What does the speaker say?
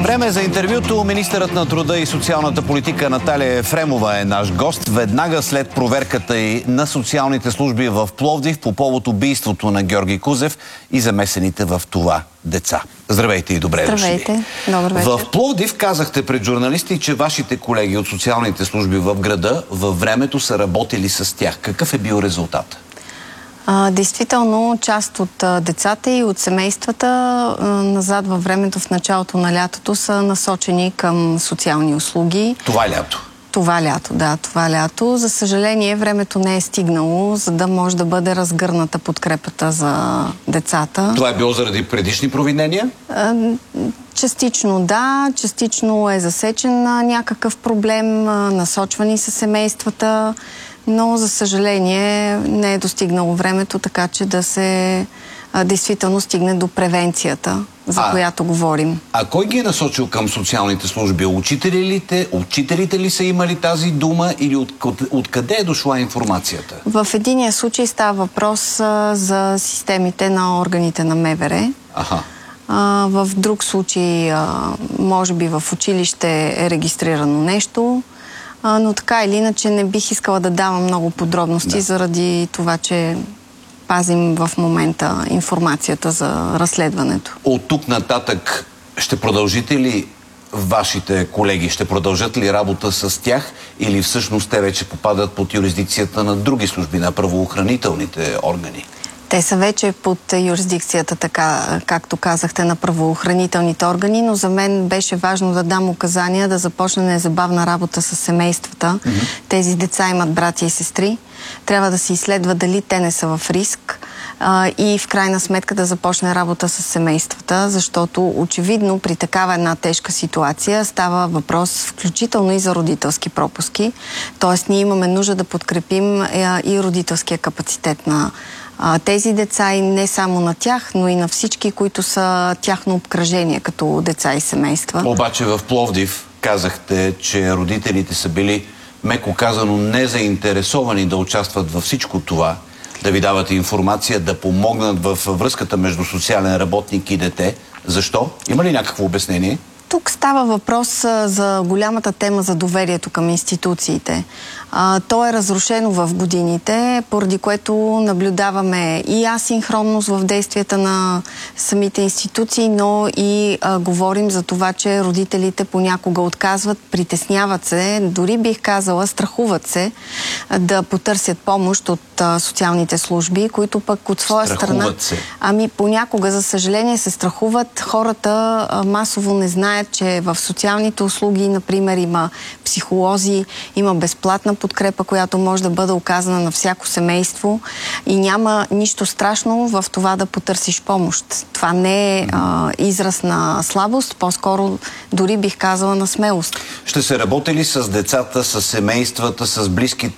Време за интервюто. Министърът на труда и социалната политика Наталия Ефремова е наш гост. Веднага след проверката и на социалните служби в Пловдив по повод убийството на Георги Кузев и замесените в това деца. Здравейте и добре дошли. Здравейте, добър вечер. В Пловдив казахте пред журналисти, че вашите колеги от социалните служби в града във времето са работили с тях. Какъв е бил резултат? Действително, част от децата и от семействата назад във времето, в началото на лятото, са насочени към социални услуги. Това лято? Това лято, да, това лято. За съжаление, времето не е стигнало, за да може да бъде разгърната подкрепата за децата. Това е било заради предишни провинения? Частично да, частично е засечен някакъв проблем, насочвани са семействата, но за съжаление не е достигнало времето, така че да се действително стигне до превенцията, за която говорим. А кой ги е насочил към социалните служби? Учителите ли са имали тази дума или откъде е дошла информацията? В единия случай става въпрос за системите на органите на МВР. В друг случай, може би в училище е регистрирано нещо, но така или иначе не бих искала да давам много подробности, заради това, че пазим в момента информацията за разследването. От тук нататък ще продължите ли вашите колеги? Ще продължат ли работа с тях или всъщност те вече попадат под юрисдикцията на други служби, на правоохранителните органи? Те са вече под юрисдикцията, така както казахте, на правоохранителните органи, но за мен беше важно да дам указания да започне незабавна работа с семействата. Тези деца имат братя и сестри. Трябва да се изследва дали те не са в риск и в крайна сметка да започне работа с семействата, защото очевидно при такава една тежка ситуация става въпрос включително и за родителски пропуски. Тоест ние имаме нужда да подкрепим и родителския капацитет на тези деца и не само на тях, но и на всички, които са тяхно обкръжение като деца и семейства. Обаче в Пловдив казахте, че родителите са били, меко казано, незаинтересовани да участват във всичко това, да ви дават информация, да помогнат във връзката между социален работник и дете. Защо? Има ли някакво обяснение? Тук става въпрос за голямата тема за доверието към институциите. То е разрушено в годините, поради което наблюдаваме и асинхронност в действията на самите институции, но и говорим за това, че родителите понякога отказват, притесняват се, дори бих казала, страхуват се да потърсят помощ от социалните служби, които пък от своя страна... понякога, за съжаление, се страхуват. Хората масово не знаят, че в социалните услуги, например, има психолози, има безплатна подкрепа, която може да бъде оказана на всяко семейство и няма нищо страшно в това да потърсиш помощ. Това не е израз на слабост, по-скоро дори бих казала на смелост. Ще се работи ли с децата, с семействата, с близките